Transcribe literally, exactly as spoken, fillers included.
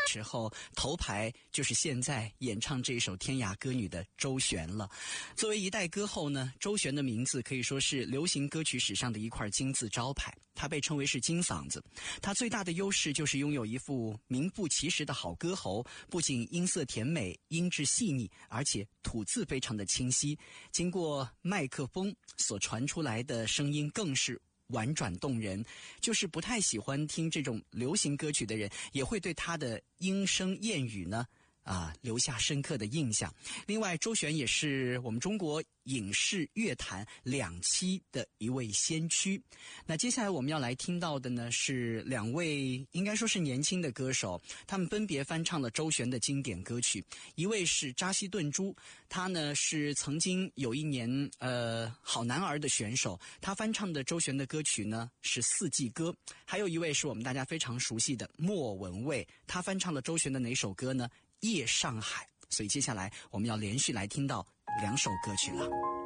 时候头牌就是现在演唱这一首《天涯歌女》的周璇了。作为一代歌后呢，周璇的名字可以说是流行歌曲史上的一块金字招牌，她被称为是金嗓子。她最大的优势就是拥有一副名不其实的好歌喉，不仅音色甜美、音质细腻，而且吐字非常的清晰，经过麦克风所传出来的声音更是婉转动人。就是不太喜欢听这种流行歌曲的人，也会对她的莺声燕语呢啊，留下深刻的印象。另外，周璇也是我们中国影视乐坛两栖的一位先驱。那接下来我们要来听到的呢，是两位应该说是年轻的歌手，他们分别翻唱了周璇的经典歌曲。一位是扎西顿珠，他呢是曾经有一年呃好男儿的选手，他翻唱的周璇的歌曲呢是四季歌。还有一位是我们大家非常熟悉的莫文蔚，他翻唱了周璇的哪首歌呢？夜上海。所以接下来我们要连续来听到两首歌曲了。